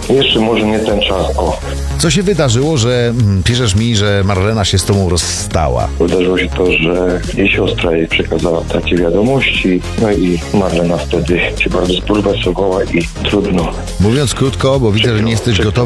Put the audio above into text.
Jeszcze może nie ten czas, Co się wydarzyło, że piszesz mi, że Marlena się z tobą rozstała? Wydarzyło się to, że jej siostra jej przekazała takie wiadomości, no i Marlena wtedy się bardzo zbulwersowała i trudno. Mówiąc krótko, bo widzę, że nie jesteś gotowy